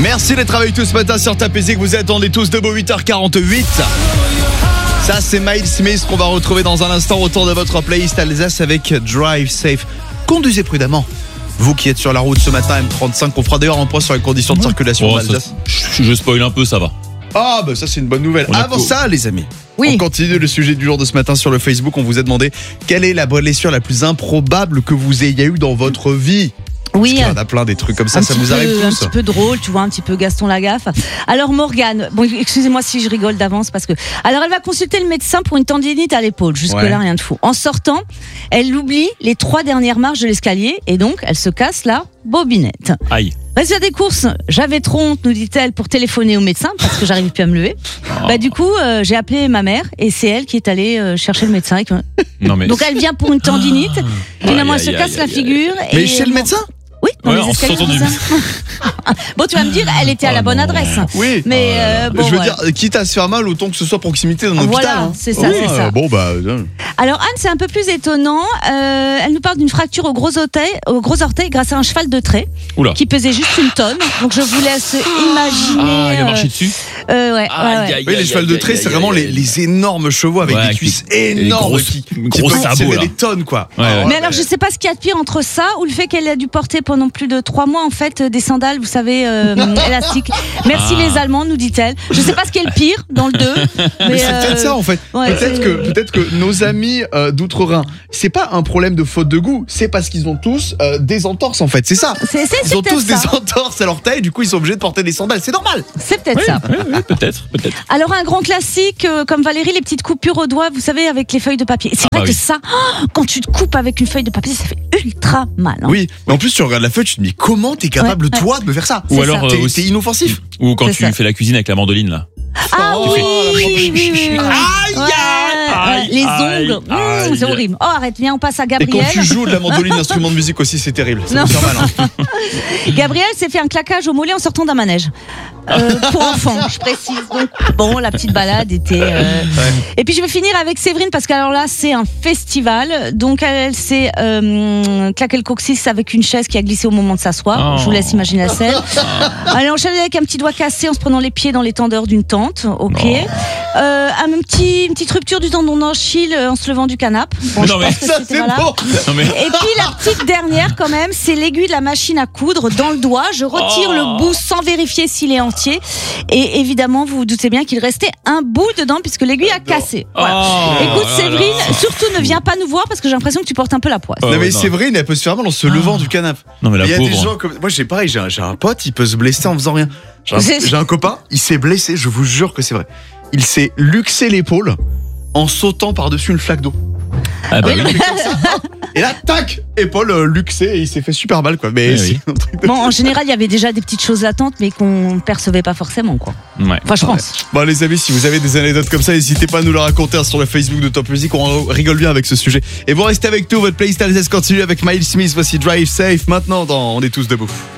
Merci d'être avec tous ce matin sur Top Music. Vous attendez tous debout 8h48. Ça c'est Miles Smith qu'on va retrouver dans un instant autour de votre playlist Alsace avec Drive Safe. Conduisez prudemment. Vous qui êtes sur la route ce matin M35, on fera d'ailleurs un point sur les conditions de circulation en Alsace. Je spoil un peu, ça va. Ah bah ça c'est une bonne nouvelle. Avant ça les amis, on continue le sujet du jour de ce matin sur le Facebook. On vous a demandé quelle est la blessure la plus improbable que vous ayez eue dans votre vie. Oui, il y en a plein des trucs comme ça vous arrive tous. Un petit peu drôle, tu vois, un petit peu Gaston Lagaffe. Alors Morgane, bon, excusez-moi si je rigole d'avance parce que... Alors elle va consulter le médecin pour une tendinite à l'épaule, jusque-là rien de fou. En sortant, elle oublie les 3 dernières marches de l'escalier et donc elle se casse la bobinette. Aïe. Résultat des courses, j'avais trop honte, nous dit-elle, pour téléphoner au médecin parce que j'arrive plus à me lever. Bah du coup, j'ai appelé ma mère et c'est elle qui est allée chercher le médecin. Non, mais... Donc elle vient pour une tendinite, finalement elle se casse la figure. Mais chez le médecin ? Oui, dans les escaliers. entendu. Bon, tu vas me dire, elle était à la bonne adresse. Oui. Mais bon, je veux dire, quitte à se faire mal, autant que ce soit proximité d'un hôpital. Voilà, c'est ça, c'est ça. Bon bah. Alors Anne, c'est un peu plus étonnant. Elle nous parle d'une fracture au gros orteil grâce à un cheval de trait qui pesait juste 1 tonne. Donc je vous laisse imaginer. Ah, il a marché dessus. Ouais. Oui, les chevals de trait, c'est vraiment les énormes chevaux avec des cuisses énormes, gros sabots, des tonnes quoi. Mais alors je sais pas ce qu'il y a de pire entre ça ou le fait qu'elle a dû porter pendant plus de 3 mois en fait des sandales, vous savez, élastiques. Merci les Allemands, nous dit-elle. Je sais pas ce qui est le pire dans le 2. Mais c'est peut-être ça en fait. Peut-être que nos amis d'Outre-Rhin, c'est pas un problème de faute de goût, c'est parce qu'ils ont tous des entorses en fait, c'est ça. Ils ont tous des entorses à l'orteil, du coup ils sont obligés de porter des sandales, c'est normal. C'est peut-être ça. Oui, peut-être. Alors un grand classique comme Valérie, les petites coupures au doigt, vous savez, avec les feuilles de papier. C'est vrai que ça, quand tu te coupes avec une feuille de papier, ça fait ultra mal. Oui, mais en plus tu regardes la feuille, tu te dis comment t'es capable toi de me faire ça. Ou alors t'es inoffensif. Ou quand tu fais la cuisine avec la mandoline là. Ah oui. Les ongles, c'est horrible. Oh arrête, viens, on passe à Gabriel. Et quand tu joues de la mandoline, instrument de musique aussi, c'est terrible. Ça me fait mal. Gabriel s'est fait un claquage au mollet en sortant d'un manège. Pour enfants, je précise. Donc, bon, la petite balade était. Et puis je vais finir avec Séverine parce que alors là c'est un festival. Donc elle s'est claqué le coccyx avec une chaise qui a glissé au moment de s'asseoir. Je vous laisse imaginer la scène. Elle a enchaîné avec un petit doigt cassé en se prenant les pieds dans les tendeurs d'une tente. Ok. Une petite rupture du tendon d'Achille en se levant du canapé. Bon, non mais ça c'est bon. Et puis la petite dernière quand même, c'est l'aiguille de la machine à coudre dans le doigt. Je retire le bout sans vérifier s'il est entier. Et évidemment, vous vous doutez bien qu'il restait un bout dedans puisque l'aiguille a cassé. Voilà. Écoute Séverine, surtout ne viens pas nous voir parce que j'ai l'impression que tu portes un peu la poisse. Non mais Séverine, elle peut se faire mal en se levant du canapé. Non mais il y a pauvre. des gens comme moi, j'ai pareil, j'ai un pote, il peut se blesser en faisant rien. J'ai un copain, il s'est blessé, je vous jure que c'est vrai. Il s'est luxé l'épaule en sautant par-dessus une flaque d'eau. Ah bah oui. Et là, tac, épaule luxée et il s'est fait super mal quoi. Mais bon, en général, il y avait déjà des petites choses latentes, mais qu'on percevait pas forcément quoi. Ouais. Enfin, je pense. Bon les amis, si vous avez des anecdotes comme ça, n'hésitez pas à nous le raconter sur le Facebook de Top Music. On rigole bien avec ce sujet. Et vous restez avec nous, votre playlist Alsace continue avec Miles Smith. Voici Drive Safe maintenant dans On est tous debout.